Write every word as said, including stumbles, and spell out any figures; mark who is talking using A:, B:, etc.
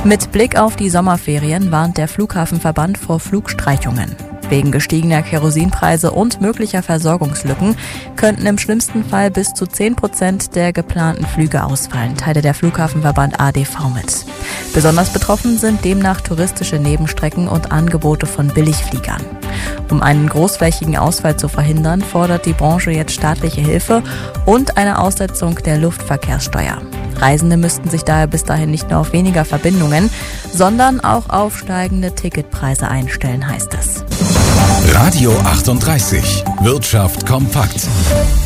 A: Mit Blick auf die Sommerferien warnt der Flughafenverband vor Flugstreichungen. Wegen gestiegener Kerosinpreise und möglicher Versorgungslücken könnten im schlimmsten Fall bis zu zehn Prozent der geplanten Flüge ausfallen, teilte der Flughafenverband A D V mit. Besonders betroffen sind demnach touristische Nebenstrecken und Angebote von Billigfliegern. Um einen großflächigen Ausfall zu verhindern, fordert die Branche jetzt staatliche Hilfe und eine Aussetzung der Luftverkehrssteuer. Reisende müssten sich daher bis dahin nicht nur auf weniger Verbindungen, sondern auch auf steigende Ticketpreise einstellen, heißt es.
B: Radio achtunddreißig. Wirtschaft kompakt.